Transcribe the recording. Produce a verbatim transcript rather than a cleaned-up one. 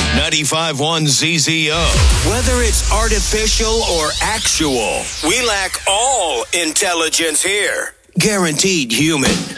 ninety-five point one Z Z O. Whether it's artificial or actual, we lack all intelligence here. Guaranteed human.